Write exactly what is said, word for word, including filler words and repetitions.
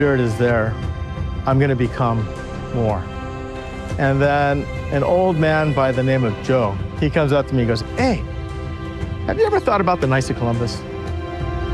Spirit is there, I'm going to become more. And then an old man by the name of Joe, he comes up to me and goes, hey, have you ever thought about the Knights of Columbus?